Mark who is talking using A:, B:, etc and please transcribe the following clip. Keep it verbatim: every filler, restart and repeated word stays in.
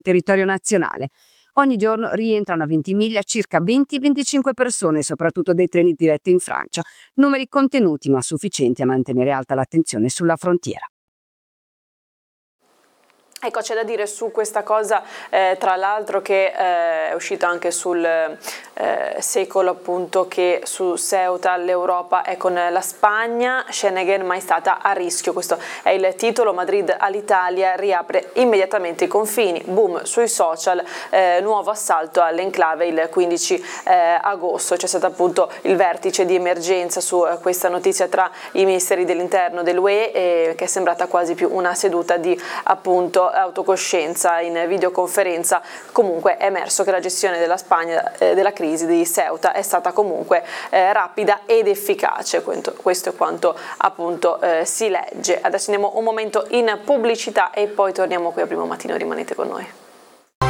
A: territorio nazionale. Ogni giorno rientrano a Ventimiglia circa venti venticinque persone, soprattutto dei treni diretti in Francia, numeri contenuti ma sufficienti a mantenere alta l'attenzione sulla frontiera.
B: Ecco, c'è da dire su questa cosa, eh, tra l'altro, che eh, è uscito anche sul eh, Secolo, appunto, che su Ceuta l'Europa è con la Spagna, Schengen mai stata a rischio, questo è il titolo. Madrid all'Italia riapre immediatamente i confini, boom sui social, eh, nuovo assalto all'enclave il quindici eh, agosto, c'è stato appunto il vertice di emergenza su eh, questa notizia tra i ministeri dell'interno dell'U E, eh, che è sembrata quasi più una seduta di appunto autocoscienza in videoconferenza. Comunque è emerso che la gestione della Spagna eh, della crisi di Ceuta è stata comunque eh, rapida ed efficace. Questo, questo è quanto appunto eh, si legge. Adesso andiamo un momento in pubblicità e poi torniamo qui a Primo Mattino, rimanete con noi.